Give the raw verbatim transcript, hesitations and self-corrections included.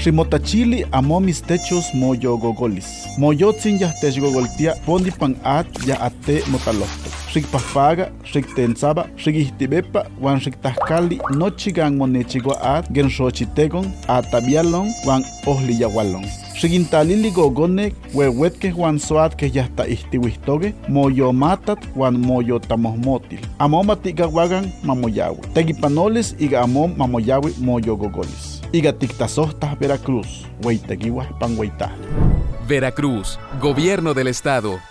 Ximotachili amo mis techos moyo gogolis. Moyotzin yahtech gogoltia pondi pan at ya ate motalohto. Xikpapaga, xiktensaba, xikihtibepa, wan xiktahkali nochi gan monechigua at gen xochitegon, atabialon, wan ohliyawalon. Xikintalili gogonek, wewetke wan soat ke yahta ihtiwihtoge, moyo matat wan moyo tamohmotil. Amo matigawagan mamoyawi. Tegipanoles iga amom mamoyawi moyo gogolis. Iga tiktasohtas Veracruz, weitegiwa pan weita. Veracruz, Gobierno del Estado.